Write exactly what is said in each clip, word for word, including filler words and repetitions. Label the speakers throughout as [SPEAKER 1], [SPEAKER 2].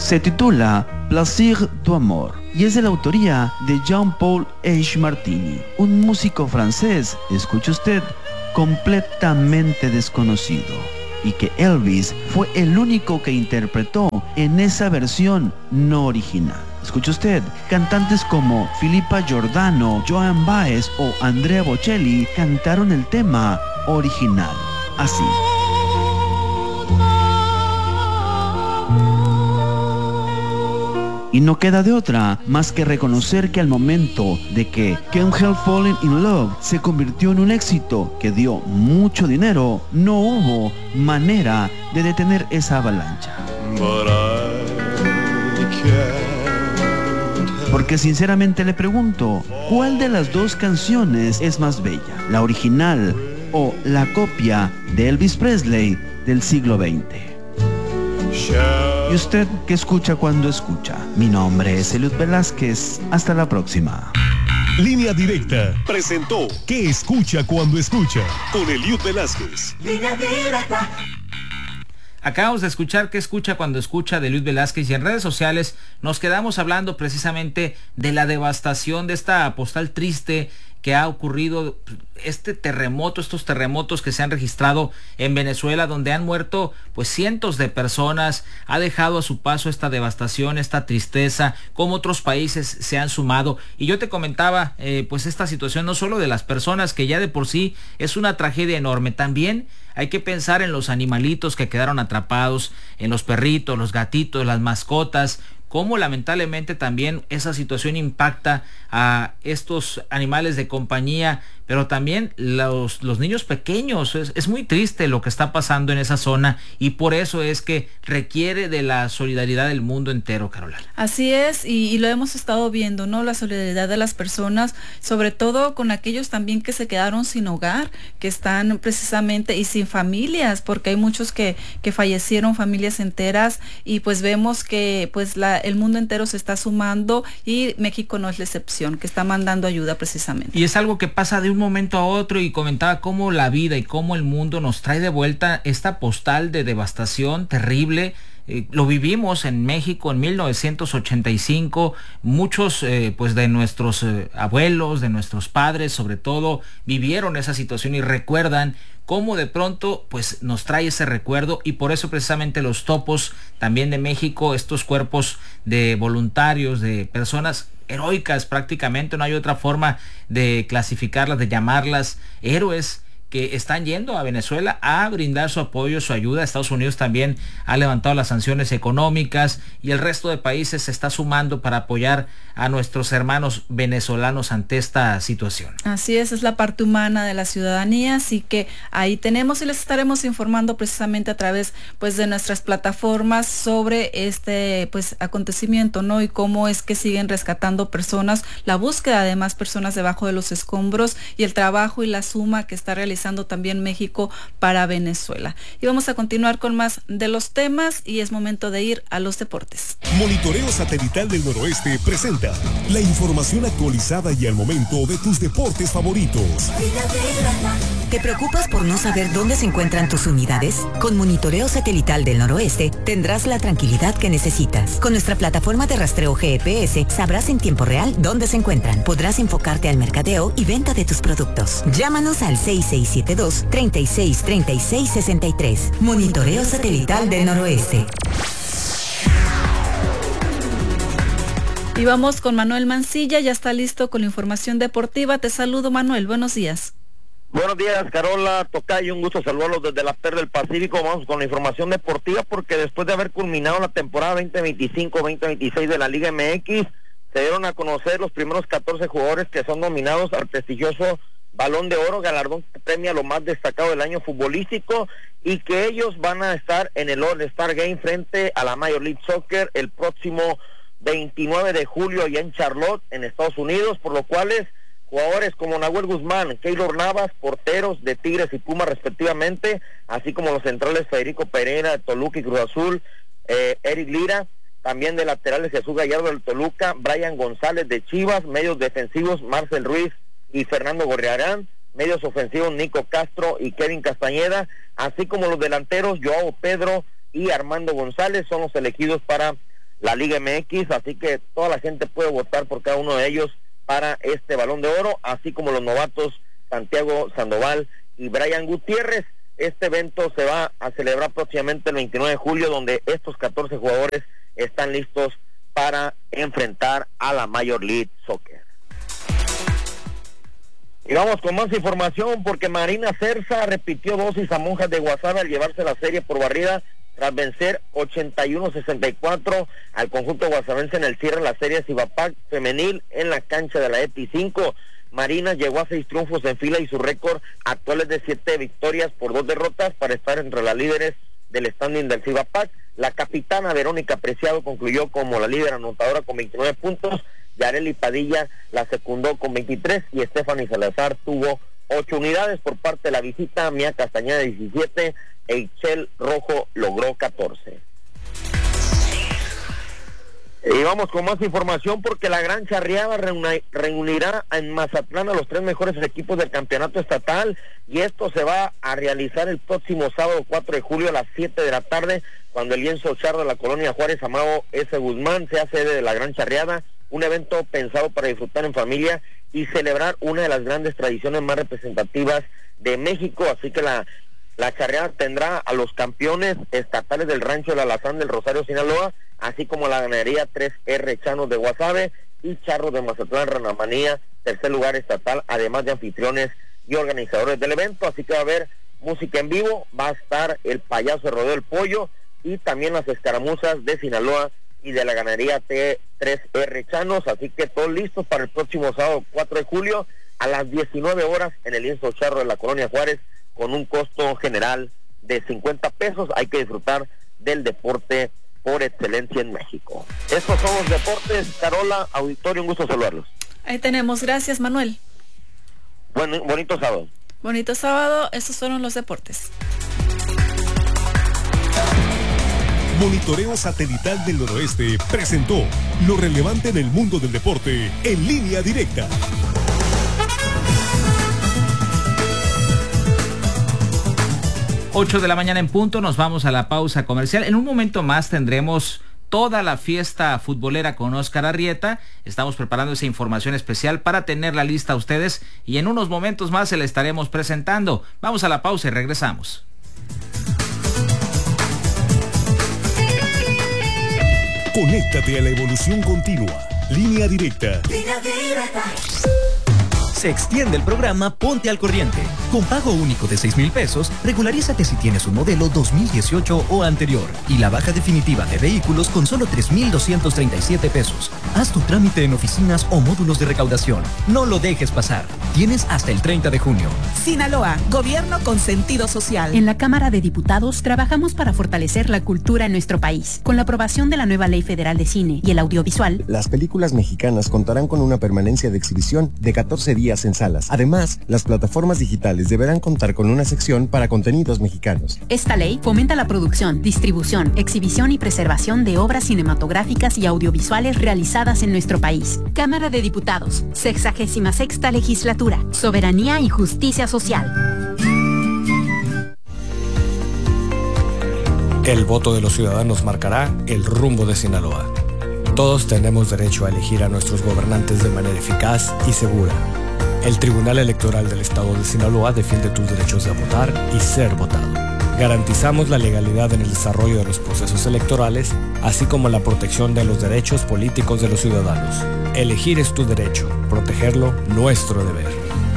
[SPEAKER 1] Se titula Plaisir du Amor y es de la autoría de Jean-Paul H. Martini, un músico francés, escuche usted, completamente desconocido, y que Elvis fue el único que interpretó en esa versión no original. Escuche usted, cantantes como Filippa Giordano, Joan Baez o Andrea Bocelli cantaron el tema original, así. Y no queda de otra más que reconocer que al momento de que Can't Help Falling in Love se convirtió en un éxito que dio mucho dinero, no hubo manera de detener esa avalancha. Porque sinceramente le pregunto, ¿cuál de las dos canciones es más bella? ¿La original o la copia de Elvis Presley del siglo veinte? ¿Y usted qué escucha cuando escucha? Mi nombre es Eliud Velázquez. Hasta la próxima.
[SPEAKER 2] Línea Directa presentó ¿Qué escucha cuando escucha? Con Eliud Velázquez. Línea Directa.
[SPEAKER 3] Acabamos de escuchar ¿Qué escucha cuando escucha? De Eliud Velázquez, y en redes sociales nos quedamos hablando precisamente de la devastación de esta postal triste que ha ocurrido, este terremoto, estos terremotos que se han registrado en Venezuela, donde han muerto pues cientos de personas, ha dejado a su paso esta devastación, esta tristeza, como otros países se han sumado. Y yo te comentaba eh, pues esta situación no solo de las personas, que ya de por sí es una tragedia enorme, también hay que pensar en los animalitos que quedaron atrapados, en los perritos, los gatitos, las mascotas, cómo lamentablemente también esa situación impacta a estos animales de compañía, pero también los, los niños pequeños. Es, es muy triste lo que está pasando en esa zona, y por eso es que requiere de la solidaridad del mundo entero, Carolina.
[SPEAKER 4] Así es, y, y lo hemos estado viendo, ¿no? La solidaridad de las personas, sobre todo con aquellos también que se quedaron sin hogar, que están precisamente y sin familias, porque hay muchos que, que fallecieron, familias enteras, y pues vemos que pues la, el mundo entero se está sumando, y México no es la excepción, que está mandando ayuda precisamente.
[SPEAKER 3] Y es algo que pasa de un momento a otro, y comentaba cómo la vida y cómo el mundo nos trae de vuelta esta postal de devastación terrible. Eh, lo vivimos en México en mil novecientos ochenta y cinco, muchos eh, pues de nuestros eh, abuelos, de nuestros padres sobre todo, vivieron esa situación y recuerdan cómo de pronto pues nos trae ese recuerdo, y por eso precisamente los topos también de México, estos cuerpos de voluntarios, de personas heroicas prácticamente, no hay otra forma de clasificarlas, de llamarlas héroes, que están yendo a Venezuela a brindar su apoyo, su ayuda. Estados Unidos también ha levantado las sanciones económicas, y el resto de países se está sumando para apoyar a nuestros hermanos venezolanos ante esta situación.
[SPEAKER 4] Así es, es la parte humana de la ciudadanía, así que ahí tenemos, y les estaremos informando precisamente a través pues de nuestras plataformas sobre este pues acontecimiento, ¿no? Y cómo es que siguen rescatando personas, la búsqueda de más personas debajo de los escombros, y el trabajo y la suma que está realizando también México para Venezuela. Y vamos a continuar con más de los temas, y es momento de ir a los deportes.
[SPEAKER 2] Monitoreo Satelital del Noroeste presenta la información actualizada y al momento de tus deportes favoritos.
[SPEAKER 5] ¿Te preocupas por no saber dónde se encuentran tus unidades? Con Monitoreo Satelital del Noroeste tendrás la tranquilidad que necesitas. Con nuestra plataforma de rastreo G P S sabrás en tiempo real dónde se encuentran. Podrás enfocarte al mercadeo y venta de tus productos. Llámanos al seis seis siete dos, treinta y seis, treinta y seis, sesenta y tres. Monitoreo Satelital del Noroeste.
[SPEAKER 4] Y vamos con Manuel Mancilla, ya está listo con la información deportiva. Te saludo, Manuel, buenos días.
[SPEAKER 6] Buenos días, Carola, Tocayo, un gusto saludarlos desde la Perla del Pacífico. Vamos con la información deportiva, porque después de haber culminado la temporada veinte veinticinco veinte veintiséis de la Liga M X, se dieron a conocer los primeros catorce jugadores que son nominados al prestigioso Balón de Oro, galardón que premia lo más destacado del año futbolístico, y que ellos van a estar en el All-Star Game frente a la Major League Soccer el próximo veintinueve de julio allá en Charlotte, en Estados Unidos, por lo cual jugadores como Nahuel Guzmán, Keylor Navas, porteros de Tigres y Pumas respectivamente, así como los centrales Federico Pereira de Toluca y Cruz Azul, eh, Eric Lira, también de laterales Jesús Gallardo del Toluca, Brian González de Chivas, medios defensivos Marcel Ruiz y Fernando Gorriarán, medios ofensivos Nico Castro y Kevin Castañeda, así como los delanteros Joao Pedro y Armando González, son los elegidos para la Liga M X, así que toda la gente puede votar por cada uno de ellos para este Balón de Oro, así como los novatos Santiago Sandoval y Brian Gutiérrez. Este evento se va a celebrar próximamente el veintinueve de julio, donde estos catorce jugadores están listos para enfrentar a la Major League Soccer. Y vamos con más información, porque Marina Cerza repitió dosis a Monjas de Guasave al llevarse la serie por barrida tras vencer ochenta y uno a sesenta y cuatro al conjunto guasavense en el cierre de la serie Cibapac femenil en la cancha de la E T I cinco. Marina llegó a seis triunfos en fila y su récord actual es de siete victorias por dos derrotas para estar entre las líderes del standing del Cibapac. La capitana Verónica Preciado concluyó como la líder anotadora con veintinueve puntos, Yareli Padilla la secundó con veintitrés y Stephanie Salazar tuvo ocho unidades. Por parte de la visita, Mía Castañeda diecisiete, Eichel Rojo logró catorce. Y vamos con más información, porque la Gran Charreada reuni- reunirá en Mazatlán a los tres mejores equipos del campeonato estatal, y esto se va a realizar el próximo sábado cuatro de julio a las siete de la tarde, cuando el lienzo charro de la colonia Juárez Amado S. Guzmán sea sede de la Gran Charreada, un evento pensado para disfrutar en familia y celebrar una de las grandes tradiciones más representativas de México. Así que la La charreada tendrá a los campeones estatales del Rancho del Alazán del Rosario, Sinaloa, así como la ganadería tres R Chanos de Guasave y Charros de Mazatlán, Ranamanía, tercer lugar estatal, además de anfitriones y organizadores del evento. Así que va a haber música en vivo, va a estar el payaso de Rodeo del Pollo y también las escaramuzas de Sinaloa y de la ganadería T tres R Chanos. Así que todos listos para el próximo sábado cuatro de julio a las diecinueve horas en el lienzo charro de la colonia Juárez, con un costo general de cincuenta pesos. Hay que disfrutar del deporte por excelencia en México. Estos son los deportes. Carola, auditorio, un gusto saludarlos.
[SPEAKER 4] Ahí tenemos, gracias Manuel.
[SPEAKER 6] Bueno, bonito sábado.
[SPEAKER 4] Bonito sábado, estos fueron los deportes.
[SPEAKER 2] Monitoreo Satelital del Noroeste presentó lo relevante en el mundo del deporte en línea directa.
[SPEAKER 3] ocho de la mañana en punto, nos vamos a la pausa comercial. En un momento más tendremos toda la fiesta futbolera con Oscar Arrieta. Estamos preparando esa información especial para tenerla lista a ustedes y en unos momentos más se la estaremos presentando. Vamos a la pausa y regresamos.
[SPEAKER 2] Conéctate a la evolución continua. Línea directa.
[SPEAKER 7] Línea directa.
[SPEAKER 8] Se extiende el programa Ponte al Corriente. Con pago único de seis mil pesos, regularízate si tienes un modelo dos mil dieciocho o anterior. Y la baja definitiva de vehículos con solo tres mil doscientos treinta y siete pesos. Haz tu trámite en oficinas o módulos de recaudación. No lo dejes pasar. Tienes hasta el treinta de junio.
[SPEAKER 9] Sinaloa, gobierno con sentido social.
[SPEAKER 10] En la Cámara de Diputados trabajamos para fortalecer la cultura en nuestro país. Con la aprobación de la nueva Ley Federal de Cine y el Audiovisual,
[SPEAKER 11] las películas mexicanas contarán con una permanencia de exhibición de catorce días en salas. Además, las plataformas digitales deberán contar con una sección para contenidos mexicanos.
[SPEAKER 10] Esta ley fomenta la producción, distribución, exhibición y preservación de obras cinematográficas y audiovisuales realizadas en nuestro país. Cámara de Diputados, sexagésima sexta legislatura, soberanía y justicia social.
[SPEAKER 12] El voto de los ciudadanos marcará el rumbo de Sinaloa. Todos tenemos derecho a elegir a nuestros gobernantes de manera eficaz y segura. El Tribunal Electoral del Estado de Sinaloa defiende tus derechos de votar y ser votado. Garantizamos la legalidad en el desarrollo de los procesos electorales, así como la protección de los derechos políticos de los ciudadanos. Elegir es tu derecho, protegerlo, nuestro deber.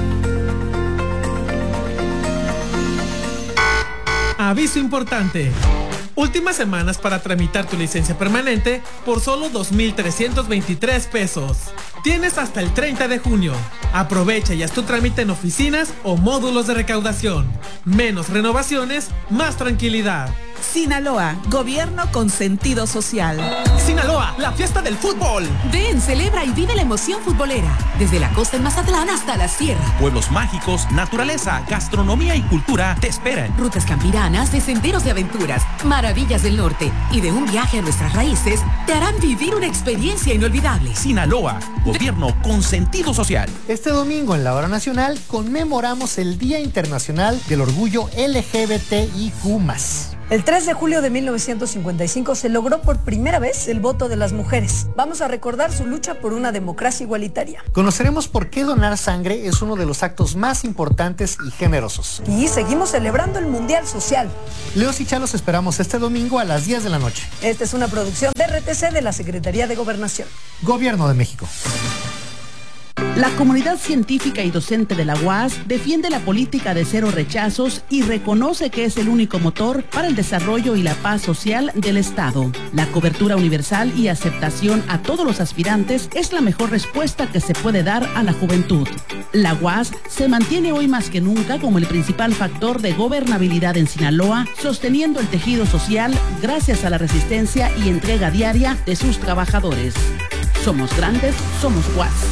[SPEAKER 13] Aviso importante. Últimas semanas para tramitar tu licencia permanente por solo dos mil trescientos veintitrés pesos. Tienes hasta el treinta de junio. Aprovecha y haz tu trámite en oficinas o módulos de recaudación. Menos renovaciones, más tranquilidad.
[SPEAKER 9] Sinaloa, gobierno con sentido social.
[SPEAKER 13] Sinaloa, la fiesta del fútbol.
[SPEAKER 14] Ven, celebra y vive la emoción futbolera. Desde la costa en Mazatlán hasta la sierra.
[SPEAKER 8] Pueblos mágicos, naturaleza, gastronomía y cultura te esperan.
[SPEAKER 14] Rutas campiranas de senderos de aventuras, maravillas del norte y de un viaje a nuestras raíces te harán vivir una experiencia inolvidable.
[SPEAKER 8] Sinaloa, gobierno con sentido social.
[SPEAKER 15] Este domingo en la hora nacional conmemoramos el Día Internacional del Orgullo L G B T I Q más.
[SPEAKER 7] El tres de julio de mil novecientos cincuenta y cinco se logró por primera vez el voto de las mujeres. Vamos a recordar su lucha por una democracia igualitaria.
[SPEAKER 15] Conoceremos por qué donar sangre es uno de los actos más importantes y generosos.
[SPEAKER 7] Y seguimos celebrando el Mundial Social.
[SPEAKER 15] Leos y Chalos esperamos este domingo a las diez de la noche.
[SPEAKER 7] Esta es una producción de R T C de la Secretaría de Gobernación.
[SPEAKER 15] Gobierno de México.
[SPEAKER 16] La comunidad científica y docente de la U A S defiende la política de cero rechazos y reconoce que es el único motor para el desarrollo y la paz social del Estado. La cobertura universal y aceptación a todos los aspirantes es la mejor respuesta que se puede dar a la juventud. La U A S se mantiene hoy más que nunca como el principal factor de gobernabilidad en Sinaloa, sosteniendo el tejido social gracias a la resistencia y entrega diaria de sus trabajadores. Somos grandes, somos U A S.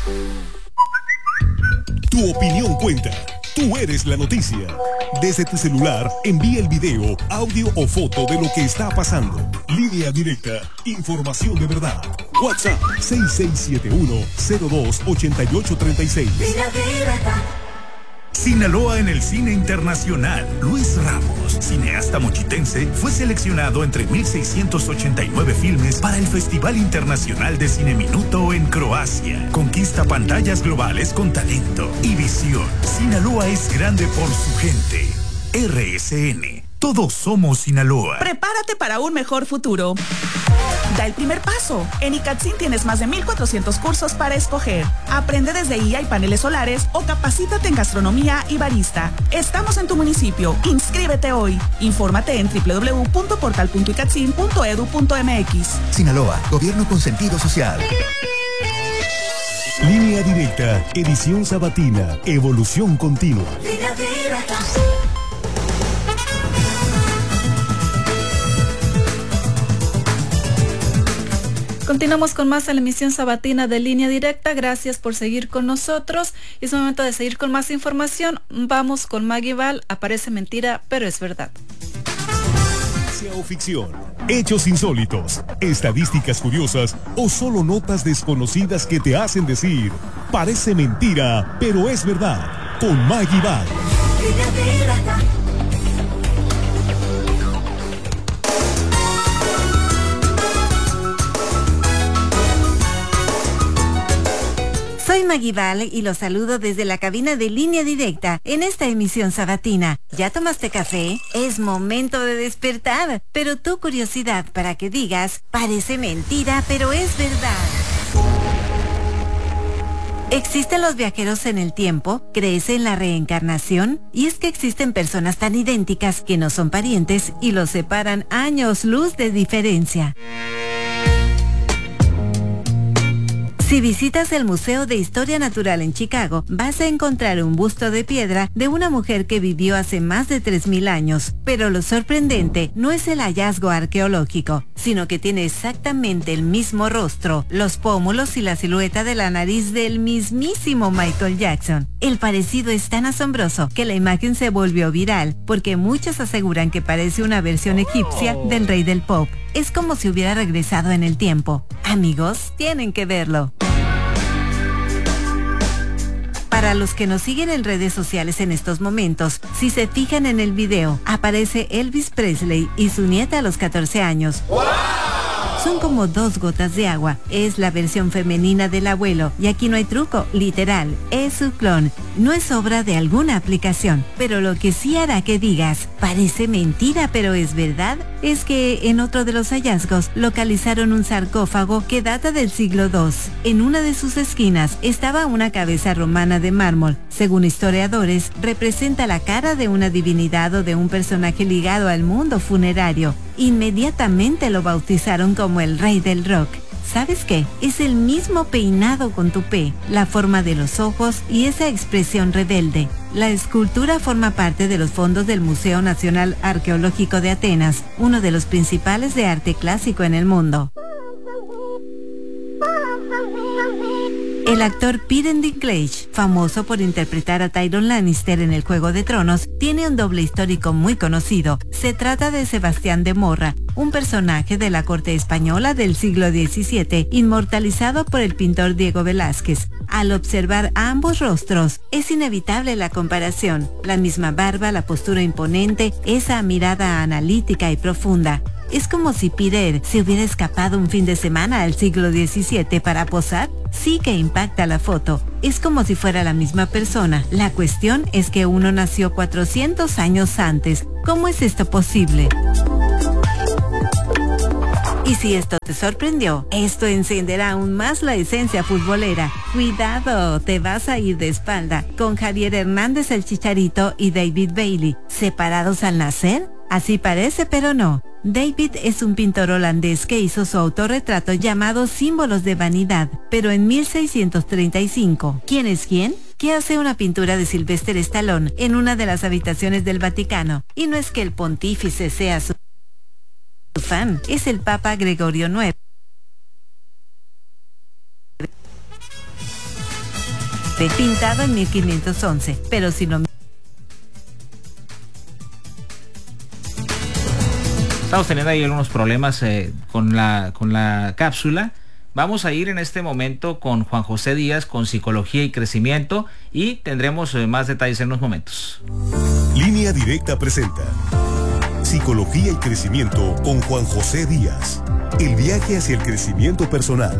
[SPEAKER 2] Tu opinión cuenta. Tú eres la noticia. Desde tu celular, envía el video, audio o foto de lo que está pasando. Línea directa. Información de verdad. WhatsApp seis seis siete uno cero dos ocho ocho tres seis.
[SPEAKER 17] Sinaloa en el cine internacional. Luis Ramos, cineasta mochitense, fue seleccionado entre mil seiscientos ochenta y nueve filmes para el Festival Internacional de Cine Minuto en Croacia. Conquista pantallas globales con talento y visión. Sinaloa es grande por su gente. R S N. Todos somos Sinaloa.
[SPEAKER 9] Prepárate para un mejor futuro. Da el primer paso. En ICATSIN tienes más de mil cuatrocientos cursos para escoger. Aprende desde I A y paneles solares o capacítate en gastronomía y barista. Estamos en tu municipio. Inscríbete hoy. Infórmate en doble u doble u doble u punto portal punto icatsin punto edu punto m x.
[SPEAKER 17] Sinaloa, gobierno con sentido social.
[SPEAKER 2] Línea directa, edición sabatina, evolución continua.
[SPEAKER 18] Línea directa.
[SPEAKER 4] Continuamos con más en la emisión sabatina de Línea Directa. Gracias por seguir con nosotros. Es momento de seguir con más información. Vamos con Maggie Val. Aparece mentira, pero es verdad.
[SPEAKER 2] Ciencia o ficción, hechos insólitos, estadísticas curiosas o solo notas desconocidas que te hacen decir, parece mentira, pero es verdad. Con Maggie Val.
[SPEAKER 19] Soy Maggie Val y los saludo desde la cabina de Línea Directa en esta emisión sabatina. ¿Ya tomaste café? Es momento de despertar, pero tu curiosidad para que digas, parece mentira, pero es verdad. ¿Existen los viajeros en el tiempo? ¿Crees en la reencarnación? Y es que existen personas tan idénticas que no son parientes y los separan años luz de diferencia. Si visitas el Museo de Historia Natural en Chicago, vas a encontrar un busto de piedra de una mujer que vivió hace más de tres mil años. Pero lo sorprendente no es el hallazgo arqueológico, sino que tiene exactamente el mismo rostro, los pómulos y la silueta de la nariz del mismísimo Michael Jackson. El parecido es tan asombroso que la imagen se volvió viral, porque muchos aseguran que parece una versión egipcia del rey del pop. Es como si hubiera regresado en el tiempo. Amigos, tienen que verlo. Para los que nos siguen en redes sociales en estos momentos, si se fijan en el video, aparece Elvis Presley y su nieta a los catorce años. ¡Wow! Son como dos gotas de agua. Es la versión femenina del abuelo y aquí no hay truco, literal, es su clon. No es obra de alguna aplicación, pero lo que sí hará que digas, parece mentira pero es verdad, es que en otro de los hallazgos localizaron un sarcófago que data del siglo segundo. En una de sus esquinas estaba una cabeza romana de mármol. Según historiadores, representa la cara de una divinidad o de un personaje ligado al mundo funerario. Inmediatamente lo bautizaron como el rey del rock. ¿Sabes qué? Es el mismo peinado con tupé, la forma de los ojos y esa expresión rebelde. La escultura forma parte de los fondos del Museo Nacional Arqueológico de Atenas, uno de los principales de arte clásico en el mundo. El actor Peter Dinklage, famoso por interpretar a Tyrion Lannister en el Juego de Tronos, tiene un doble histórico muy conocido. Se trata de Sebastián de Morra, un personaje de la corte española del siglo diecisiete, inmortalizado por el pintor Diego Velázquez. Al observar a ambos rostros, es inevitable la comparación. La misma barba, la postura imponente, esa mirada analítica y profunda. Es como si Peter se hubiera escapado un fin de semana al siglo diecisiete para posar. Sí que impacta la foto. Es como si fuera la misma persona. La cuestión es que uno nació cuatrocientos años antes. ¿Cómo es esto posible? Y si esto te sorprendió, esto encenderá aún más la esencia futbolera. ¡Cuidado! Te vas a ir de espalda con Javier Hernández el Chicharito y David Bailey. ¿Separados al nacer? Así parece, pero no. David es un pintor holandés que hizo su autorretrato llamado Símbolos de Vanidad, pero en mil seiscientos treinta y cinco. ¿Quién es quién? Que hace una pintura de Sylvester Stallone en una de las habitaciones del Vaticano. Y no es que el pontífice sea su fan, es el Papa Gregorio noveno. Pintado en mil quinientos once, pero si no...
[SPEAKER 3] Estamos teniendo ahí algunos problemas eh, con la con la cápsula. Vamos a ir en este momento con Juan José Díaz con Psicología y Crecimiento y tendremos eh, más detalles en unos momentos.
[SPEAKER 2] Línea Directa presenta Psicología y Crecimiento con Juan José Díaz. El viaje hacia el crecimiento personal.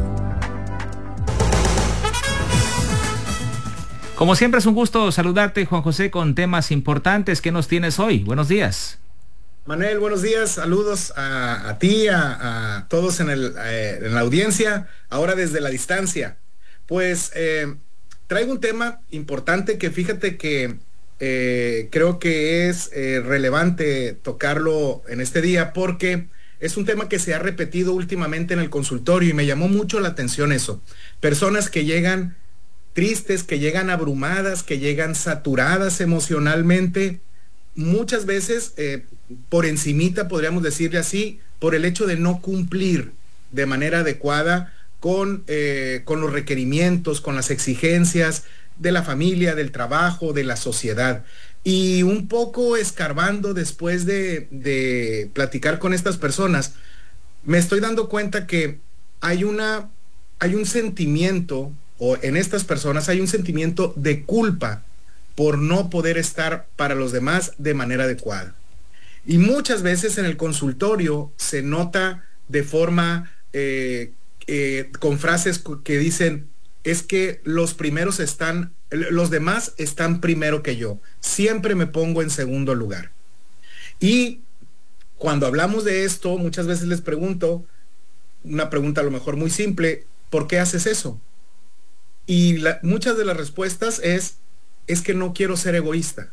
[SPEAKER 3] Como siempre es un gusto saludarte, Juan José, con temas importantes. ¿Qué nos tienes hoy? Buenos días.
[SPEAKER 18] Manuel, buenos días, saludos a, a ti, a, a todos en, el, eh, en la audiencia, ahora desde la distancia. Pues eh, traigo un tema importante que fíjate que eh, creo que es eh, relevante tocarlo en este día porque es un tema que se ha repetido últimamente en el consultorio y me llamó mucho la atención eso. Personas que llegan tristes, que llegan abrumadas, que llegan saturadas emocionalmente, muchas veces eh, por encimita, podríamos decirle así, por el hecho de no cumplir de manera adecuada con, eh, con los requerimientos, con las exigencias de la familia, del trabajo, de la sociedad. Y un poco escarbando después de, de platicar con estas personas, me estoy dando cuenta que hay una, hay un sentimiento, o en estas personas hay un sentimiento de culpa por no poder estar para los demás de manera adecuada. Y muchas veces en el consultorio se nota de forma, eh, eh, con frases que dicen, es que los primeros están, los demás están primero que yo, siempre me pongo en segundo lugar. Y cuando hablamos de esto, muchas veces les pregunto, una pregunta a lo mejor muy simple, ¿por qué haces eso? Y la, muchas de las respuestas es, es que no quiero ser egoísta.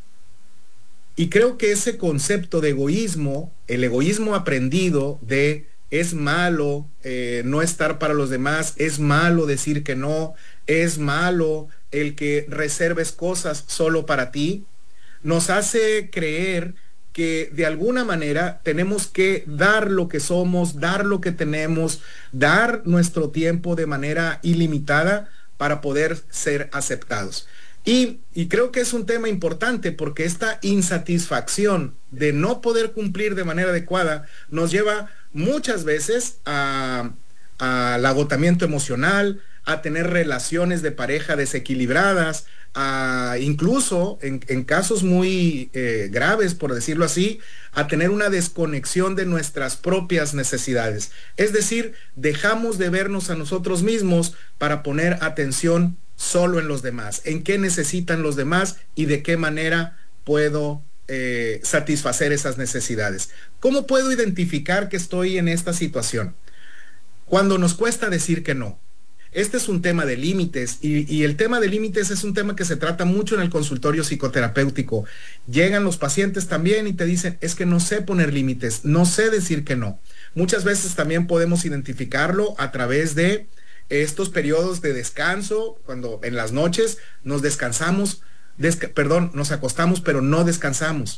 [SPEAKER 18] Y creo que ese concepto de egoísmo, el egoísmo aprendido de es malo eh, no estar para los demás, es malo decir que no, es malo el que reserves cosas solo para ti, nos hace creer que de alguna manera tenemos que dar lo que somos, dar lo que tenemos, dar nuestro tiempo de manera ilimitada para poder ser aceptados. Y, y creo que es un tema importante porque esta insatisfacción de no poder cumplir de manera adecuada nos lleva muchas veces a, al agotamiento emocional, a tener relaciones de pareja desequilibradas, a incluso en, en casos muy eh, graves, por decirlo así, a tener una desconexión de nuestras propias necesidades. Es decir, dejamos de vernos a nosotros mismos para poner atención solo en los demás, en qué necesitan los demás y de qué manera puedo eh, satisfacer esas necesidades. ¿Cómo puedo identificar que estoy en esta situación? Cuando nos cuesta decir que no. Este es un tema de límites y, y el tema de límites es un tema que se trata mucho en el consultorio psicoterapéutico. Llegan los pacientes también y te dicen, es que no sé poner límites, no sé decir que no. Muchas veces también podemos identificarlo a través de estos periodos de descanso, cuando en las noches nos descansamos, desca- perdón, nos acostamos pero no descansamos.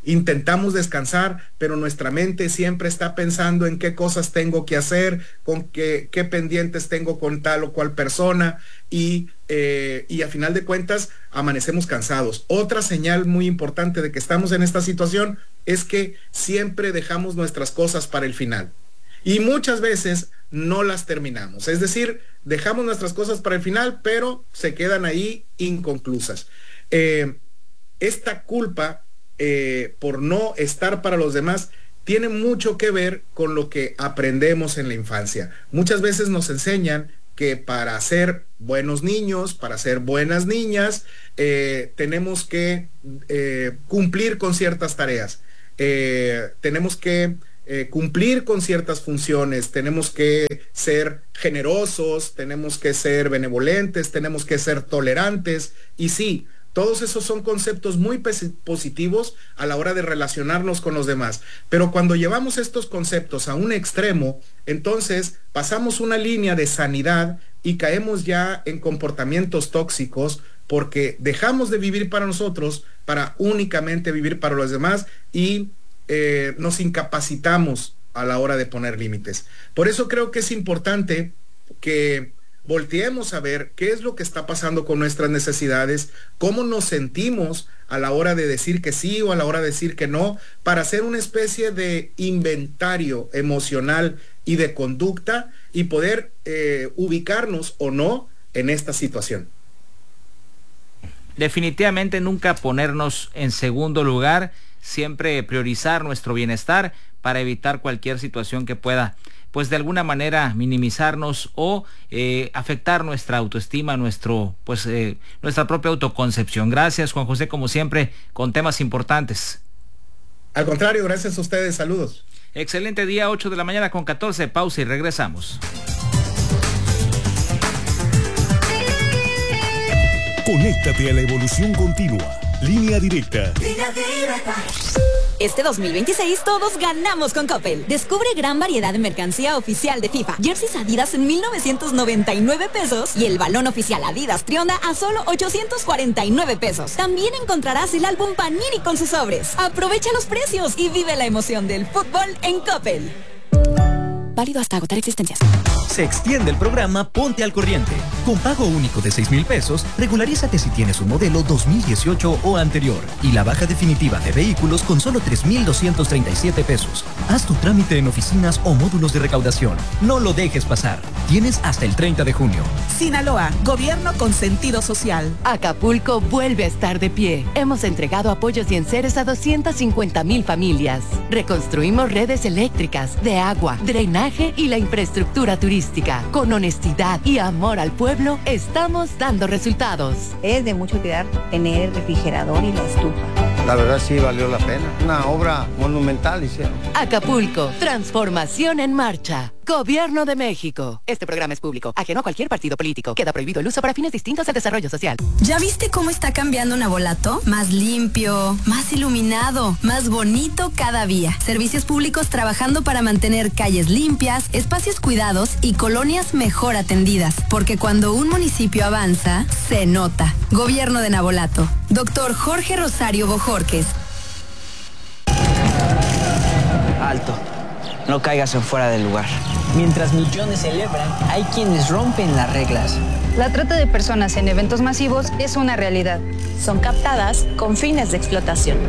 [SPEAKER 18] intentamos descansar, pero nuestra mente siempre está pensando en qué cosas tengo que hacer, con qué, qué pendientes tengo con tal o cual persona, y, eh, y a final de cuentas amanecemos cansados. Otra señal muy importante de que estamos en esta situación es que siempre dejamos nuestras cosas para el final. Y muchas veces no las terminamos. Es decir, dejamos nuestras cosas para el final, pero se quedan ahí inconclusas. Eh, esta culpa eh, por no estar para los demás tiene mucho que ver con lo que aprendemos en la infancia. Muchas veces nos enseñan que para ser buenos niños, para ser buenas niñas, eh, tenemos que eh, cumplir con ciertas tareas. Eh, tenemos que Eh, cumplir con ciertas funciones, tenemos que ser generosos, tenemos que ser benevolentes, tenemos que ser tolerantes, y sí, todos esos son conceptos muy positivos a la hora de relacionarnos con los demás, pero cuando llevamos estos conceptos a un extremo, entonces pasamos una línea de sanidad y caemos ya en comportamientos tóxicos, porque dejamos de vivir para nosotros para únicamente vivir para los demás, y Eh, nos incapacitamos a la hora de poner límites. Por eso creo que es importante que volteemos a ver qué es lo que está pasando con nuestras necesidades, cómo nos sentimos a la hora de decir que sí o a la hora de decir que no, para hacer una especie de inventario emocional y de conducta y poder eh, ubicarnos o no en esta situación.
[SPEAKER 3] Definitivamente nunca ponernos en segundo lugar, siempre priorizar nuestro bienestar para evitar cualquier situación que pueda, pues de alguna manera minimizarnos o eh, afectar nuestra autoestima, nuestro, pues eh, nuestra propia autoconcepción. Gracias, Juan José, como siempre, con temas importantes.
[SPEAKER 18] Al contrario, gracias a ustedes, saludos.
[SPEAKER 3] Excelente día, ocho de la mañana con catorce, pausa y regresamos.
[SPEAKER 2] Conéctate a la evolución continua. Línea Directa.
[SPEAKER 20] Línea Directa. Este dos mil veintiséis todos ganamos con Coppel. Descubre gran variedad de mercancía oficial de FIFA. Jerseys Adidas en mil novecientos noventa y nueve pesos y el balón oficial Adidas Trionda a solo ochocientos cuarenta y nueve pesos. También encontrarás el álbum Panini con sus sobres. Aprovecha los precios y vive la emoción del fútbol en Coppel. Válido hasta agotar existencias.
[SPEAKER 8] Se extiende el programa Ponte al Corriente. Con pago único de seis mil pesos, regularízate si tienes un modelo dos mil dieciocho o anterior. Y la baja definitiva de vehículos con solo tres mil doscientos treinta y siete pesos. Haz tu trámite en oficinas o módulos de recaudación. No lo dejes pasar. Tienes hasta el treinta de junio.
[SPEAKER 9] Sinaloa, gobierno con sentido social.
[SPEAKER 21] Acapulco vuelve a estar de pie. Hemos entregado apoyos y enseres a doscientas cincuenta mil familias. Reconstruimos redes eléctricas, de agua, drenaje y la infraestructura turística. Con honestidad y amor al pueblo, estamos dando resultados.
[SPEAKER 22] Es de mucho cuidar tener el refrigerador y la estufa.
[SPEAKER 23] La verdad sí valió la pena. Una obra monumental hicieron.
[SPEAKER 21] Acapulco, transformación en marcha. Gobierno de México. Este programa es público, ajeno a cualquier partido político. Queda prohibido el uso para fines distintos al desarrollo social.
[SPEAKER 20] ¿Ya viste cómo está cambiando Navolato? Más limpio, más iluminado, más bonito cada día. Servicios públicos trabajando para mantener calles limpias, espacios cuidados y colonias mejor atendidas. Porque cuando un municipio avanza, se nota. Gobierno de Navolato. Doctor Jorge Rosario Bojorques.
[SPEAKER 24] Alto. No caigas en fuera del lugar. Mientras millones celebran, hay quienes rompen las reglas.
[SPEAKER 25] La trata de personas en eventos masivos es una realidad. Son captadas con fines de explotación.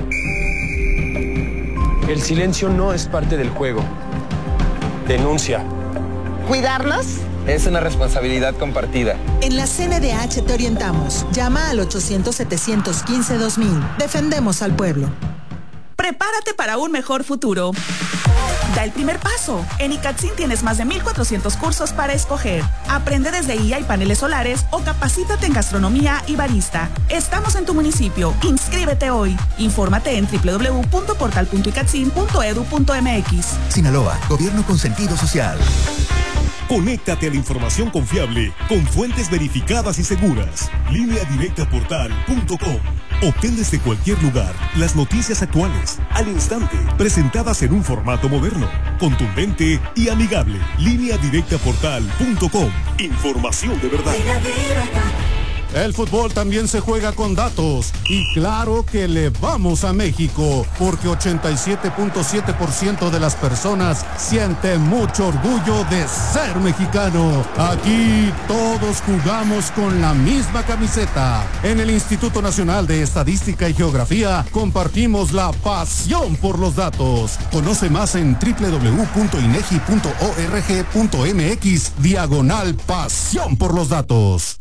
[SPEAKER 26] El silencio no es parte del juego. Denuncia.
[SPEAKER 27] ¿Cuidarnos?
[SPEAKER 26] Es una responsabilidad compartida.
[SPEAKER 27] En la C N D H te orientamos. Llama al ochocientos, setecientos quince, dos mil. Defendemos al pueblo.
[SPEAKER 9] Prepárate para un mejor futuro. Da el primer paso. En ICATSIN tienes más de mil cuatrocientos cursos para escoger. Aprende desde I A y paneles solares o capacítate en gastronomía y barista. Estamos en tu municipio. Inscríbete hoy. Infórmate en doble u doble u doble u punto portal punto icatsin punto edu punto m x.
[SPEAKER 2] Sinaloa, gobierno con sentido social. Conéctate a la información confiable con fuentes verificadas y seguras. Línea Directa Portal punto com. Obtén desde cualquier lugar las noticias actuales, al instante, presentadas en un formato moderno, contundente y amigable. Línea Directa Portal punto com. Información de verdad.
[SPEAKER 1] El fútbol también se juega con datos. Y claro que le vamos a México, porque ochenta y siete punto siete por ciento de las personas sienten mucho orgullo de ser mexicano. Aquí todos jugamos con la misma camiseta. En el Instituto Nacional de Estadística y Geografía compartimos la pasión por los datos. Conoce más en doble u doble u doble u punto inegi punto org punto mx diagonal pasión por los datos.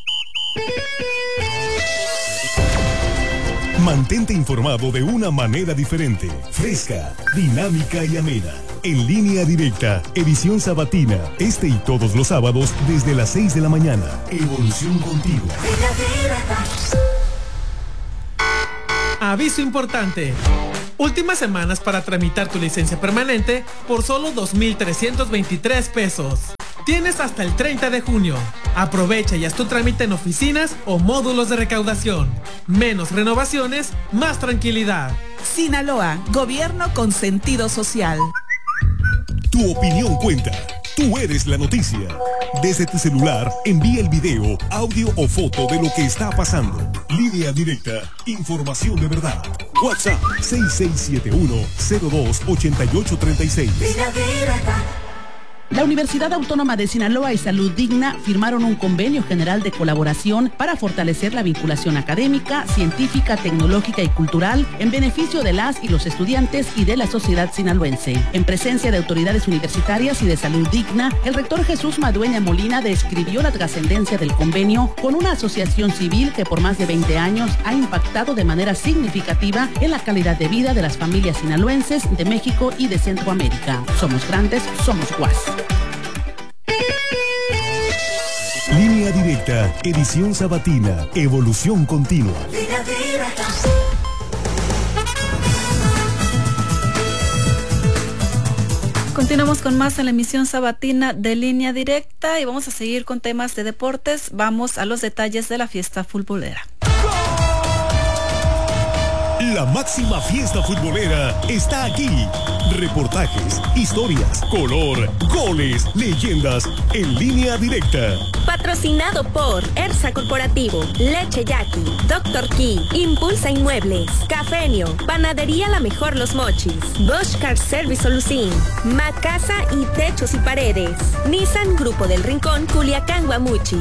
[SPEAKER 2] Mantente informado de una manera diferente, fresca, dinámica y amena. En Línea Directa, edición sabatina, este y todos los sábados desde las seis de la mañana. Evolución continua.
[SPEAKER 5] Aviso importante. Últimas semanas para tramitar tu licencia permanente por solo dos mil trescientos veintitrés pesos. Tienes hasta el treinta de junio. Aprovecha y haz tu trámite en oficinas o módulos de recaudación. Menos renovaciones, más tranquilidad.
[SPEAKER 9] Sinaloa, gobierno con sentido social.
[SPEAKER 2] Tu opinión cuenta. Tú eres la noticia. Desde tu celular, envía el video, audio o foto de lo que está pasando. Línea Directa, información de verdad. WhatsApp seis seis siete uno, cero dos, ocho ocho tres seis.
[SPEAKER 16] La Universidad Autónoma de Sinaloa y Salud Digna firmaron un convenio general de colaboración para fortalecer la vinculación académica, científica, tecnológica y cultural en beneficio de las y los estudiantes y de la sociedad sinaloense. En presencia de autoridades universitarias y de Salud Digna, el rector Jesús Madueña Molina describió la trascendencia del convenio con una asociación civil que por más de veinte años ha impactado de manera significativa en la calidad de vida de las familias sinaloenses de México y de Centroamérica. Somos grandes, somos U A S.
[SPEAKER 2] Línea Directa, edición sabatina, evolución continua.
[SPEAKER 4] Continuamos con más en la emisión sabatina de Línea Directa y vamos a seguir con temas de deportes. Vamos a los detalles de la fiesta futbolera.
[SPEAKER 2] La máxima fiesta futbolera está aquí. Reportajes, historias, color, goles, leyendas en Línea Directa.
[SPEAKER 6] Patrocinado por Ersa Corporativo, Leche Yaqui, Doctor Key, Impulsa Inmuebles, Cafenio, Panadería La Mejor Los Mochis, Bosch Car Service Solucín, Macasa y Techos y Paredes, Nissan Grupo del Rincón, Culiacán, Guamuchi.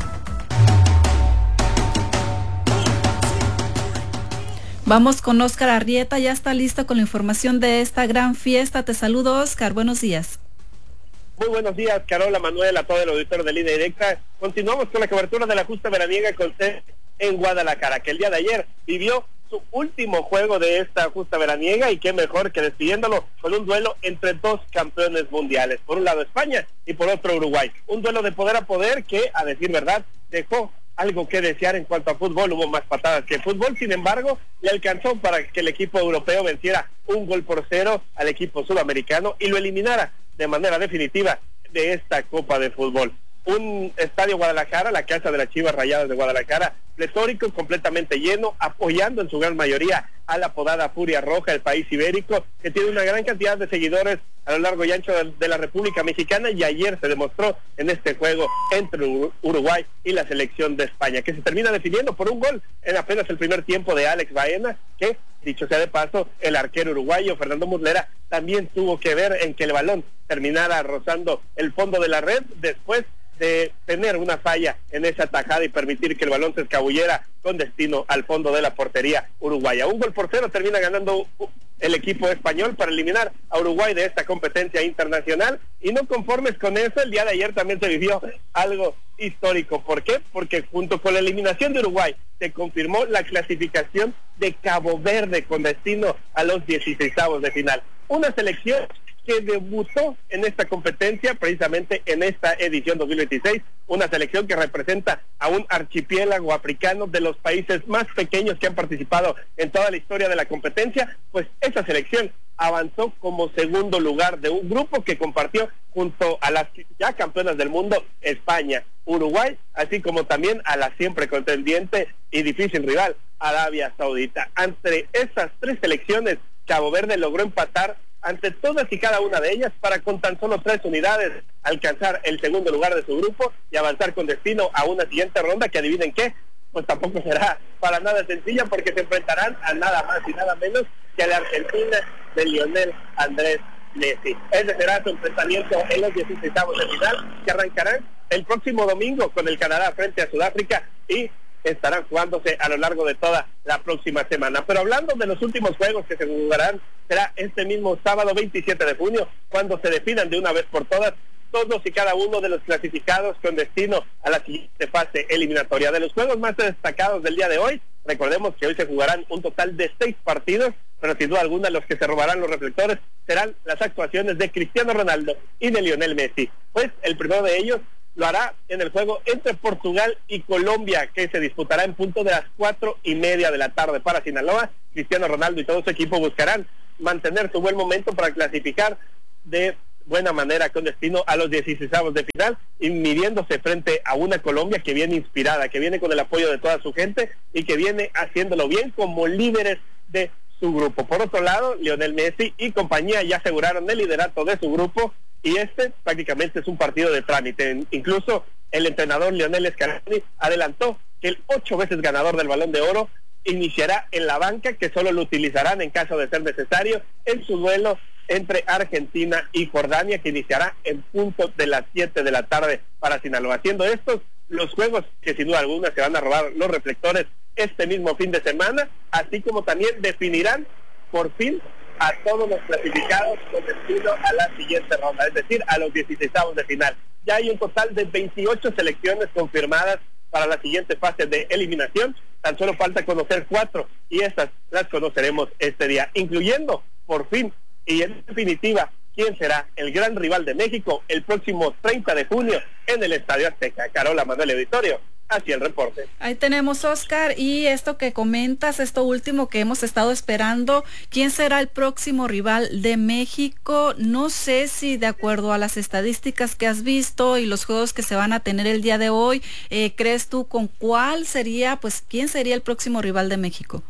[SPEAKER 4] Vamos con Óscar Arrieta, ya está listo con la información de esta gran fiesta. Te saludo, Óscar, buenos días.
[SPEAKER 10] Muy buenos días, Carola, Manuel, a todo el auditorio de Línea Directa. Continuamos con la cobertura de la justa veraniega con sede en Guadalajara, que el día de ayer vivió su último juego de esta justa veraniega y qué mejor que despidiéndolo con un duelo entre dos campeones mundiales. Por un lado España y por otro Uruguay. Un duelo de poder a poder que, a decir verdad, dejó algo que desear en cuanto a fútbol. Hubo más patadas que fútbol, sin embargo, le alcanzó para que el equipo europeo venciera un gol por cero al equipo sudamericano y lo eliminara de manera definitiva de esta Copa de Fútbol. Un estadio Guadalajara, la casa de las Chivas Rayadas de Guadalajara, pletórico, completamente lleno, apoyando en su gran mayoría a la apodada Furia Roja, el país ibérico, que tiene una gran cantidad de seguidores a lo largo y ancho de, de la República Mexicana, y ayer se demostró en este juego entre Uruguay y la selección de España, que se termina definiendo por un gol en apenas el primer tiempo de Alex Baena, que, dicho sea de paso, el arquero uruguayo Fernando Muslera también tuvo que ver en que el balón terminara rozando el fondo de la red después de tener una falla en esa tajada y permitir que el balón se escabullera con destino al fondo de la portería uruguaya. Un gol por cero termina ganando el equipo español para eliminar a Uruguay de esta competencia internacional, y no conformes con eso, el día de ayer también se vivió algo histórico. ¿Por qué? Porque junto con la eliminación de Uruguay se confirmó la clasificación de Cabo Verde con destino a los dieciseisavos de final. Una selección que debutó en esta competencia, precisamente en esta edición dos mil veintiséis, una selección que representa a un archipiélago africano de los países más pequeños que han participado en toda la historia de la competencia. Pues esa selección avanzó como segundo lugar de un grupo que compartió junto a las ya campeonas del mundo, España, Uruguay, así como también a la siempre contendiente y difícil rival, Arabia Saudita. Entre esas tres selecciones, Cabo Verde logró empatar ante todas y cada una de ellas para con tan solo tres unidades alcanzar el segundo lugar de su grupo y avanzar con destino a una siguiente ronda que adivinen qué, pues tampoco será para nada sencilla porque se enfrentarán a nada más y nada menos que a la Argentina de Lionel Andrés Messi. Ese será su enfrentamiento en los dieciseisavos de final que arrancarán el próximo domingo con el Canadá frente a Sudáfrica y estarán jugándose a lo largo de toda la próxima semana. Pero hablando de los últimos juegos que se jugarán, será este mismo sábado veintisiete de junio cuando se definan de una vez por todas todos y cada uno de los clasificados con destino a la siguiente fase eliminatoria. De los juegos más destacados del día de hoy, recordemos que hoy se jugarán un total de seis partidos, pero sin duda alguna los que se robarán los reflectores serán las actuaciones de Cristiano Ronaldo y de Lionel Messi. Pues el primero de ellos lo hará en el juego entre Portugal y Colombia, que se disputará en punto de las cuatro y media de la tarde para Sinaloa. Cristiano Ronaldo y todo su equipo buscarán mantener su buen momento para clasificar de buena manera con destino a los dieciseisavos de final y midiéndose frente a una Colombia que viene inspirada, que viene con el apoyo de toda su gente y que viene haciéndolo bien como líderes de su grupo. Por otro lado, Lionel Messi y compañía ya aseguraron el liderato de su grupo y este prácticamente es un partido de trámite. Incluso el entrenador Lionel Scaloni adelantó que el ocho veces ganador del Balón de Oro iniciará en la banca, que solo lo utilizarán en caso de ser necesario en su duelo entre Argentina y Jordania, que iniciará en punto de las siete de la tarde para Sinaloa. Haciendo estos los juegos que sin duda alguna se van a robar los reflectores este mismo fin de semana, así como también definirán por fin a todos los clasificados con destino a la siguiente ronda, es decir, a los dieciseisavos de final. Ya hay un total de veintiocho selecciones confirmadas para la siguiente fase de eliminación, tan solo falta conocer cuatro y estas las conoceremos este día, incluyendo por fin y en definitiva quién será el gran rival de México el próximo treinta de junio en el Estadio Azteca. Carola, Manuel Auditorio, así el reporte.
[SPEAKER 4] Ahí tenemos, Oscar, y esto que comentas, esto último que hemos estado esperando, ¿quién será el próximo rival de México? No sé si de acuerdo a las estadísticas que has visto y los juegos que se van a tener el día de hoy, eh, ¿crees tú con cuál sería, pues, quién sería el próximo rival de México?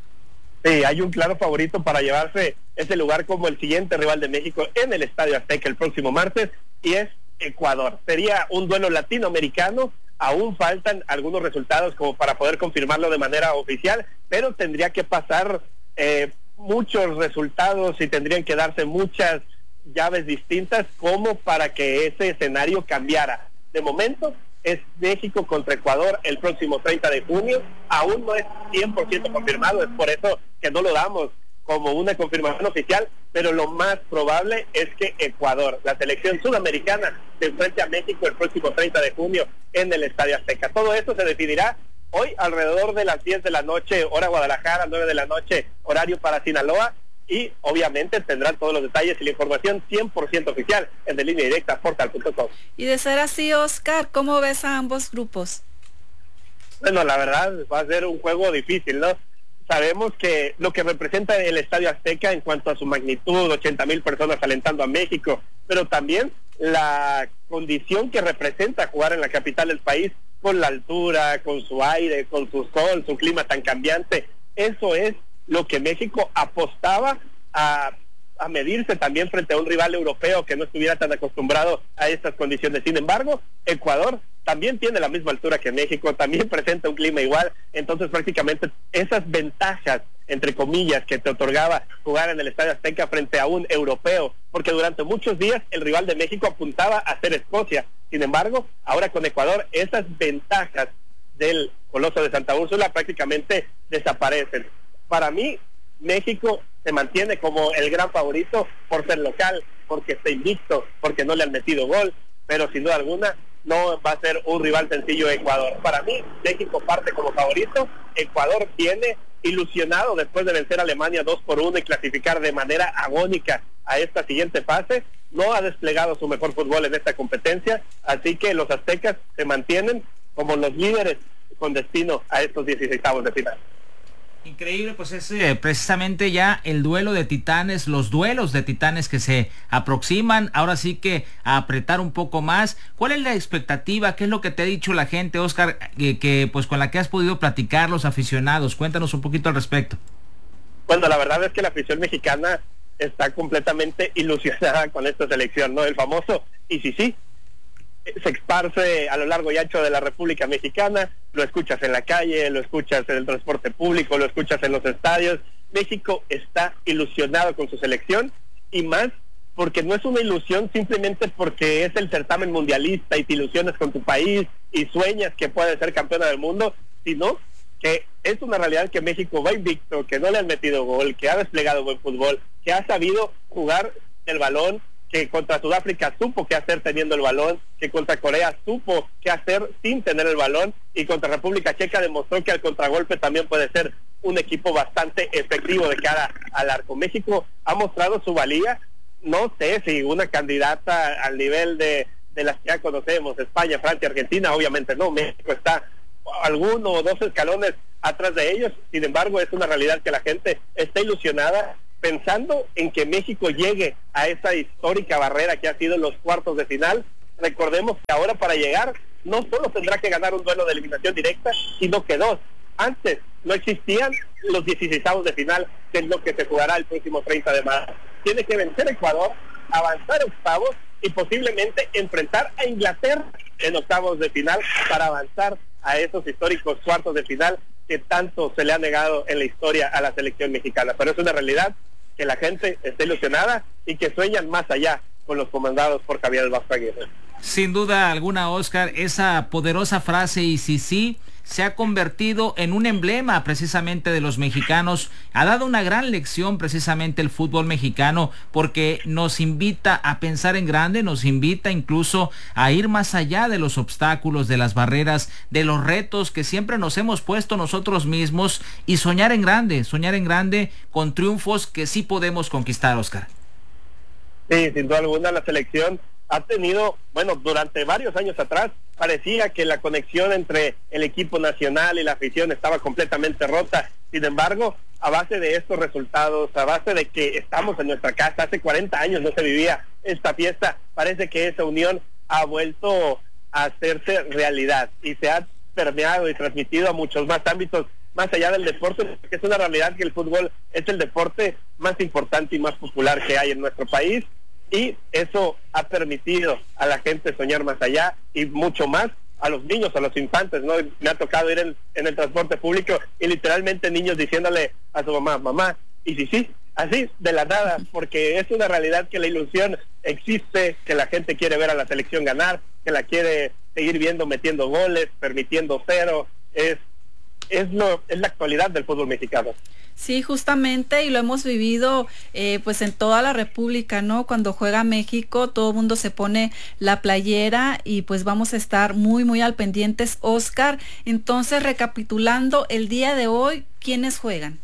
[SPEAKER 10] Sí, hay un claro favorito para llevarse ese lugar como el siguiente rival de México en el Estadio Azteca el próximo martes, y es Ecuador. Sería un duelo latinoamericano. Aún faltan algunos resultados como para poder confirmarlo de manera oficial, pero tendría que pasar eh, muchos resultados y tendrían que darse muchas llaves distintas como para que ese escenario cambiara. De momento es México contra Ecuador el próximo treinta de junio, aún no es cien por ciento confirmado, es por eso que no lo damos como una confirmación oficial, pero lo más probable es que Ecuador, la selección sudamericana, se enfrente a México el próximo treinta de junio en el Estadio Azteca. Todo esto se definirá hoy alrededor de las diez de la noche, hora Guadalajara, nueve de la noche, horario para Sinaloa, y obviamente tendrán todos los detalles y la información cien por ciento oficial en de línea directa portal punto com.
[SPEAKER 4] Y de ser así, Oscar, ¿cómo ves a ambos grupos?
[SPEAKER 10] Bueno, la verdad va a ser un juego difícil, ¿no? Sabemos que lo que representa el Estadio Azteca en cuanto a su magnitud, ochenta mil personas alentando a México, pero también la condición que representa jugar en la capital del país, con la altura, con su aire, con su sol, su clima tan cambiante, eso es lo que México apostaba a, a medirse también frente a un rival europeo que no estuviera tan acostumbrado a estas condiciones. Sin embargo, Ecuador también tiene la misma altura que México, también presenta un clima igual, entonces prácticamente esas ventajas, entre comillas, que te otorgaba jugar en el Estadio Azteca frente a un europeo, porque durante muchos días el rival de México apuntaba a ser Escocia. Sin embargo, ahora con Ecuador, esas ventajas del Coloso de Santa Úrsula prácticamente desaparecen. Para mí, México se mantiene como el gran favorito por ser local, porque está invicto, porque no le han metido gol, pero sin duda alguna no va a ser un rival sencillo Ecuador. Para mí, México parte como favorito. Ecuador viene ilusionado después de vencer a Alemania dos por uno y clasificar de manera agónica a esta siguiente fase. No ha desplegado su mejor fútbol en esta competencia, así que los aztecas se mantienen como los líderes con destino a estos dieciseisavos de final.
[SPEAKER 3] Increíble, pues es eh, precisamente ya el duelo de titanes, los duelos de titanes que se aproximan, ahora sí que a apretar un poco más. ¿Cuál es la expectativa? ¿Qué es lo que te ha dicho la gente, Oscar, que, que pues con la que has podido platicar los aficionados? Cuéntanos un poquito al respecto.
[SPEAKER 10] Bueno, la verdad es que la afición mexicana está completamente ilusionada con esta selección, ¿no? El famoso y sí, sí, se esparce a lo largo y ancho de la República Mexicana, lo escuchas en la calle, lo escuchas en el transporte público, lo escuchas en los estadios. México está ilusionado con su selección, y más porque no es una ilusión simplemente porque es el certamen mundialista y te ilusionas con tu país y sueñas que puedes ser campeona del mundo, sino que es una realidad que México va invicto, que no le han metido gol, que ha desplegado buen fútbol, que ha sabido jugar el balón, que contra Sudáfrica supo qué hacer teniendo el balón, que contra Corea supo qué hacer sin tener el balón, y contra República Checa demostró que al contragolpe también puede ser un equipo bastante efectivo de cara al arco. México ha mostrado su valía, no sé si una candidata al nivel de, de las que ya conocemos, España, Francia, Argentina, obviamente no, México está alguno o dos escalones atrás de ellos. Sin embargo, es una realidad que la gente está ilusionada, pensando en que México llegue a esa histórica barrera que ha sido los cuartos de final. Recordemos que ahora, para llegar, no solo tendrá que ganar un duelo de eliminación directa, sino que dos. Antes no existían los dieciseisavos de final, que es lo que se jugará el próximo treinta de marzo. Tiene que vencer a Ecuador, avanzar a octavos y posiblemente enfrentar a Inglaterra en octavos de final para avanzar a esos históricos cuartos de final que tanto se le ha negado en la historia a la selección mexicana. Pero es una realidad que la gente está ilusionada y que sueñan más allá con los comandados por Javier Vasco Aguirre.
[SPEAKER 3] Sin duda alguna, Oscar, esa poderosa frase y sí, sí, se ha convertido en un emblema precisamente de los mexicanos. Ha dado una gran lección precisamente el fútbol mexicano, porque nos invita a pensar en grande, nos invita incluso a ir más allá de los obstáculos, de las barreras, de los retos que siempre nos hemos puesto nosotros mismos, y soñar en grande, soñar en grande con triunfos que sí podemos conquistar, Oscar.
[SPEAKER 10] Sí, sin duda alguna la selección ha tenido, bueno, durante varios años atrás, parecía que la conexión entre el equipo nacional y la afición estaba completamente rota. Sin embargo, a base de estos resultados, a base de que estamos en nuestra casa, hace cuarenta años no se vivía esta fiesta, parece que esa unión ha vuelto a hacerse realidad y se ha permeado y transmitido a muchos más ámbitos, más allá del deporte, que es una realidad que el fútbol es el deporte más importante y más popular que hay en nuestro país. Y eso ha permitido a la gente soñar más allá y mucho más a los niños, a los infantes, ¿no? Me ha tocado ir en, en el transporte público y literalmente niños diciéndole a su mamá, mamá, y sí, sí, así, de la nada, porque es una realidad que la ilusión existe, que la gente quiere ver a la selección ganar, que la quiere seguir viendo metiendo goles, permitiendo cero, es, es, lo, es la actualidad del fútbol mexicano.
[SPEAKER 4] Sí, justamente, y lo hemos vivido eh, pues en toda la República, ¿no? Cuando juega México, todo el mundo se pone la playera y pues vamos a estar muy, muy al pendientes, Oscar. Entonces, recapitulando, el día de hoy, ¿quiénes juegan?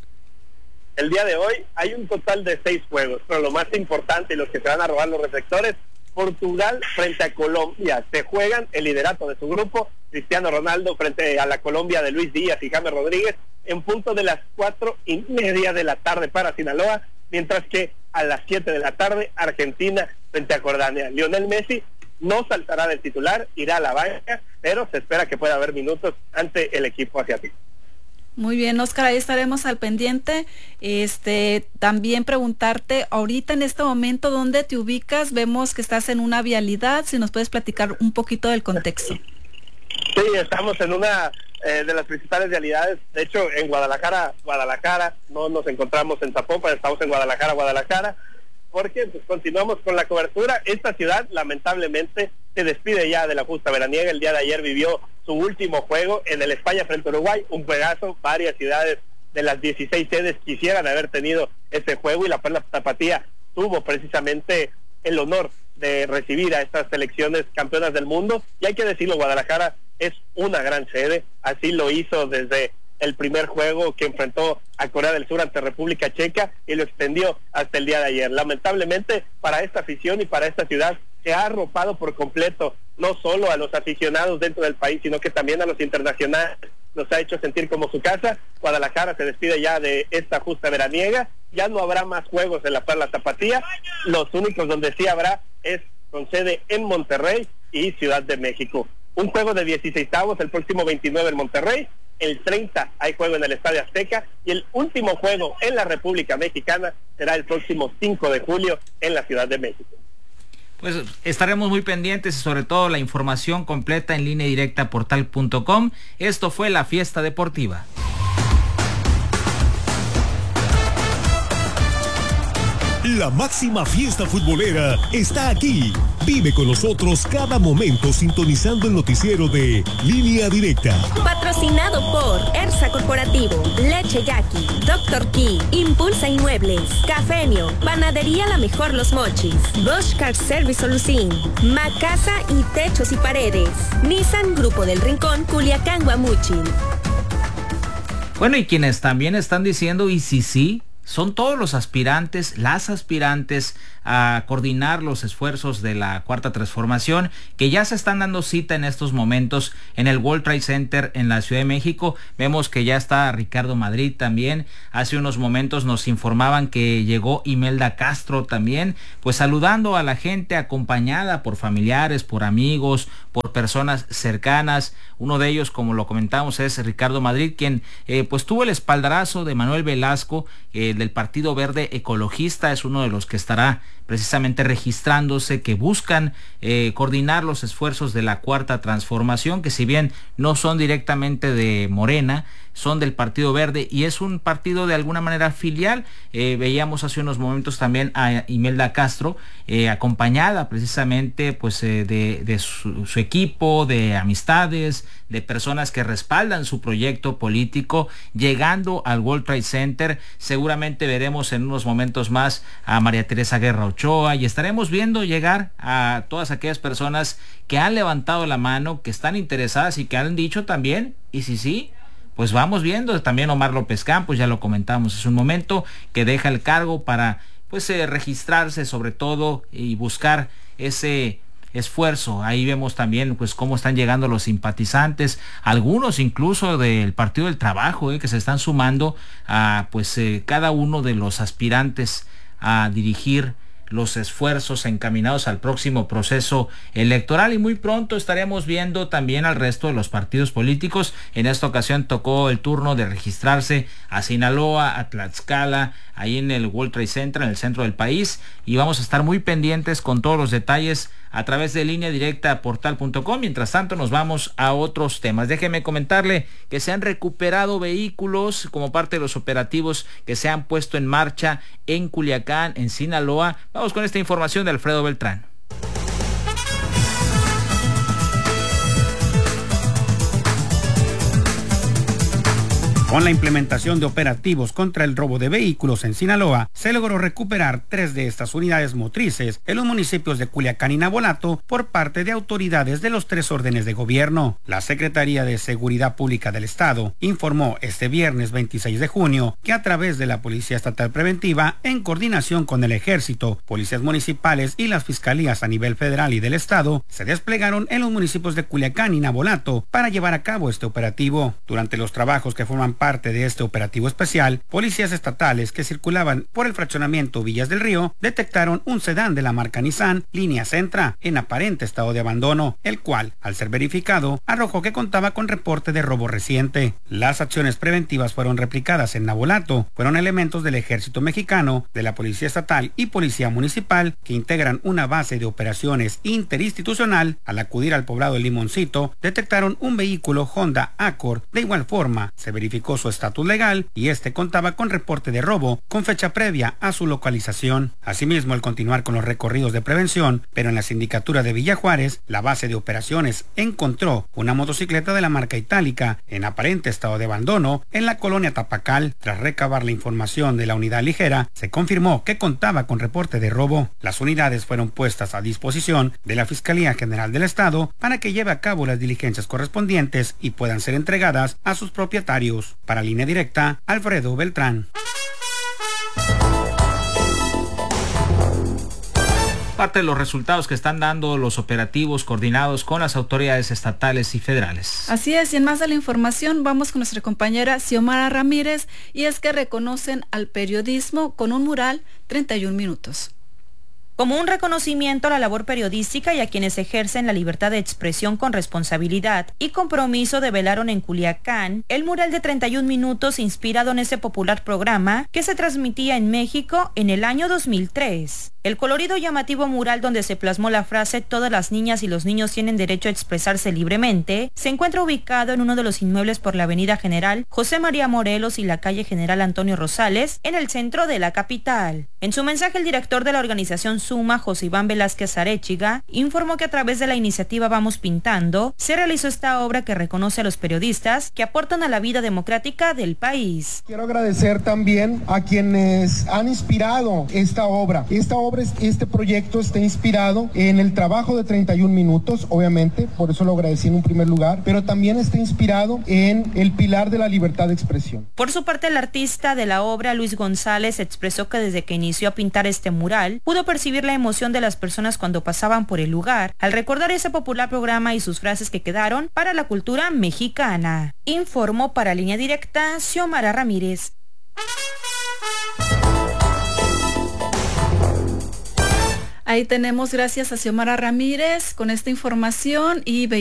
[SPEAKER 10] El día de hoy hay un total de seis juegos, pero lo más importante y los que se van a robar los reflectores, Portugal frente a Colombia. Se juegan el liderato de su grupo, Cristiano Ronaldo frente a la Colombia de Luis Díaz y James Rodríguez, en punto de las cuatro y media de la tarde para Sinaloa, mientras que a las siete de la tarde Argentina frente a Jordania. Lionel Messi no saltará del titular, irá a la banca, pero se espera que pueda haber minutos ante el equipo asiático.
[SPEAKER 4] Muy bien, Oscar, ahí estaremos al pendiente. Este, también preguntarte, ahorita en este momento, ¿dónde te ubicas? Vemos que estás en una vialidad, si nos puedes platicar un poquito del contexto.
[SPEAKER 10] Sí, estamos en una eh, de las principales vialidades, de hecho en Guadalajara, Guadalajara, no nos encontramos en Zapopan, estamos en Guadalajara, Guadalajara, porque pues, continuamos con la cobertura. Esta ciudad lamentablemente se despide ya de la justa veraniega. El día de ayer vivió su último juego en el España frente a Uruguay, un juegazo. Varias ciudades de las dieciséis sedes quisieran haber tenido ese juego, y la Perla Tapatía tuvo precisamente el honor de recibir a estas selecciones campeonas del mundo. Y hay que decirlo, Guadalajara es una gran sede, así lo hizo desde el primer juego que enfrentó a Corea del Sur ante República Checa, y lo extendió hasta el día de ayer. Lamentablemente para esta afición y para esta ciudad, que ha arropado por completo no solo a los aficionados dentro del país, sino que también a los internacionales, los ha hecho sentir como su casa. Guadalajara se despide ya de esta justa veraniega, ya no habrá más juegos en la Perla Tapatía, los únicos donde sí habrá es con sede en Monterrey y Ciudad de México. Un juego de dieciseisavos el próximo veintinueve en Monterrey, el treinta hay juego en el Estadio Azteca y el último juego en la República Mexicana será el próximo cinco de julio en la Ciudad de México.
[SPEAKER 3] Pues estaremos muy pendientes y sobre todo la información completa en línea directa portal punto com. Esto fue la fiesta deportiva.
[SPEAKER 2] La máxima fiesta futbolera está aquí. Vive con nosotros cada momento sintonizando el noticiero de Línea Directa.
[SPEAKER 6] Patrocinado por ERSA Corporativo, Leche Yaqui, Doctor Key, Impulsa Inmuebles, Cafenio, Panadería La Mejor Los Mochis, Bosch Car Service Solucín, Macasa y Techos y Paredes, Nissan Grupo del Rincón, Culiacán, Guamuchil.
[SPEAKER 3] Bueno, y quienes también están diciendo, y si sí, son todos los aspirantes, las aspirantes a coordinar los esfuerzos de la Cuarta Transformación, que ya se están dando cita en estos momentos en el World Trade Center en la Ciudad de México. Vemos que ya está Ricardo Madrid también. Hace unos momentos nos informaban que llegó Imelda Castro también, pues saludando a la gente, acompañada por familiares, por amigos, por personas cercanas. Uno de ellos, como lo comentamos, es Ricardo Madrid, quien eh, pues tuvo el espaldarazo de Manuel Velasco, eh, del Partido Verde Ecologista. Es uno de los que estará precisamente registrándose, que buscan eh, coordinar los esfuerzos de la Cuarta Transformación, que si bien no son directamente de Morena, son del Partido Verde y es un partido de alguna manera filial. Eh, veíamos hace unos momentos también a Imelda Castro, eh, acompañada precisamente pues eh, de, de su, su equipo, de amistades, de personas que respaldan su proyecto político, llegando al World Trade Center. Seguramente veremos en unos momentos más a María Teresa Guerra Ochoa y estaremos viendo llegar a todas aquellas personas que han levantado la mano, que están interesadas y que han dicho también, y si sí, pues vamos viendo. También Omar López Campos, ya lo comentamos hace un momento, que deja el cargo para pues eh, registrarse sobre todo y buscar ese esfuerzo. Ahí vemos también pues cómo están llegando los simpatizantes, algunos incluso del Partido del Trabajo, eh, que se están sumando a pues eh, cada uno de los aspirantes a dirigir los esfuerzos encaminados al próximo proceso electoral, y muy pronto estaremos viendo también al resto de los partidos políticos. En esta ocasión tocó el turno de registrarse a Sinaloa, a Tlaxcala, ahí en el World Trade Center, en el centro del país, y vamos a estar muy pendientes con todos los detalles a través de línea directa portal punto com. Mientras tanto nos vamos a otros temas. Déjeme comentarle que se han recuperado vehículos como parte de los operativos que se han puesto en marcha en Culiacán, en Sinaloa. Vamos con esta información de Alfredo Beltrán.
[SPEAKER 7] Con la implementación de operativos contra el robo de vehículos en Sinaloa, se logró recuperar tres de estas unidades motrices en los municipios de Culiacán y Navolato por parte de autoridades de los tres órdenes de gobierno. La Secretaría de Seguridad Pública del Estado informó este viernes veintiséis de junio que a través de la Policía Estatal Preventiva, en coordinación con el Ejército, policías municipales y las fiscalías a nivel federal y del Estado, se desplegaron en los municipios de Culiacán y Navolato para llevar a cabo este operativo. Durante los trabajos que forman parte de este operativo especial, policías estatales que circulaban por el fraccionamiento Villas del Río detectaron un sedán de la marca Nissan línea Sentra en aparente estado de abandono, el cual, al ser verificado, arrojó que contaba con reporte de robo reciente. Las acciones preventivas fueron replicadas en Navolato. Fueron elementos del Ejército Mexicano, de la Policía Estatal y Policía Municipal, que integran una base de operaciones interinstitucional. Al acudir al poblado de Limoncito, detectaron un vehículo Honda Accord. De igual forma, se verificó su estatus legal y este contaba con reporte de robo con fecha previa a su localización. Asimismo, al continuar con los recorridos de prevención, pero en la sindicatura de Villa Juárez, la base de operaciones encontró una motocicleta de la marca Itálica en aparente estado de abandono en la colonia Tapacal. Tras recabar la información de la unidad ligera, se confirmó que contaba con reporte de robo. Las unidades fueron puestas a disposición de la Fiscalía General del Estado para que lleve a cabo las diligencias correspondientes y puedan ser entregadas a sus propietarios. Para Línea Directa, Alfredo Beltrán.
[SPEAKER 3] Parte de los resultados que están dando los operativos coordinados con las autoridades estatales y federales.
[SPEAKER 4] Así es, y en más de la información vamos con nuestra compañera Xiomara Ramírez, y es que reconocen al periodismo con un mural treinta y un minutos.
[SPEAKER 11] Como un reconocimiento a la labor periodística y a quienes ejercen la libertad de expresión con responsabilidad y compromiso, develaron en Culiacán el mural de treinta y un minutos inspirado en ese popular programa que se transmitía en México en el año dos mil tres. El colorido y llamativo mural donde se plasmó la frase "todas las niñas y los niños tienen derecho a expresarse libremente" se encuentra ubicado en uno de los inmuebles por la avenida General José María Morelos y la calle General Antonio Rosales, en el centro de la capital. En su mensaje, el director de la organización Suma, José Iván Velázquez Arechiga, informó que a través de la iniciativa Vamos Pintando se realizó esta obra que reconoce a los periodistas que aportan a la vida democrática del país.
[SPEAKER 12] Quiero agradecer también a quienes han inspirado esta obra. Esta obra Este proyecto está inspirado en el trabajo de treinta y un minutos, obviamente, por eso lo agradecí en un primer lugar, pero también está inspirado en el pilar de la libertad de expresión.
[SPEAKER 11] Por su parte, el artista de la obra, Luis González, expresó que desde que inició a pintar este mural, pudo percibir la emoción de las personas cuando pasaban por el lugar, al recordar ese popular programa y sus frases que quedaron para la cultura mexicana. Informó para Línea Directa, Xiomara Ramírez.
[SPEAKER 4] Ahí tenemos, gracias a Xiomara Ramírez, con esta información y